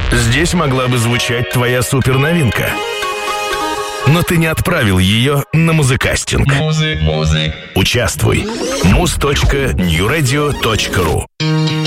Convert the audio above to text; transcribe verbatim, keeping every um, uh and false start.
Здесь могла бы звучать твоя суперновинка. Но ты не отправил ее на музыкастинг. Музы, музы. Участвуй. муз точка нью радио точка ру